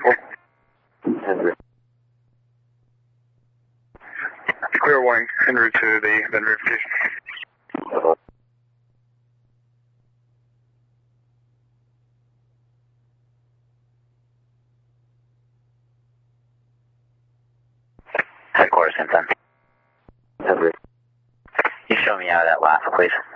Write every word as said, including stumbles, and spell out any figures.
four. Henry. Clear warning, en route to the event verification. Uh-huh. Headquarters, same time. Henry. You show me out of that laugh, please.